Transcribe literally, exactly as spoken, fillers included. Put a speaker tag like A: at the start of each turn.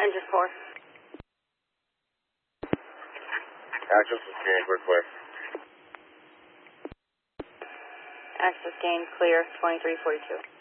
A: Engine four.
B: Access is gained, we're clear.
A: Access gained, clear, twenty-three forty-two.